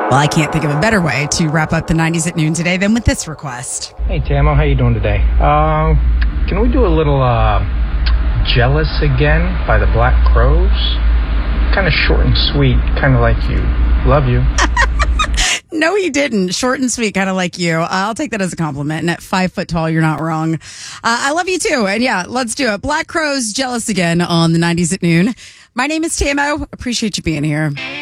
Well, I can't think of a better way to wrap up the 90s at noon today than with this request. Hey, Tamo, how you doing today? Can we do a little Jealous Again by the Black Crowes? Kind of short and sweet, kind of like you. Love you. No, he didn't. Short and sweet, kind of like you. I'll take that as a compliment. And at 5 foot tall, you're not wrong. I love you too. And yeah, let's do it. Black Crowes, Jealous Again on the 90s at noon. My name is Tamo. Appreciate you being here.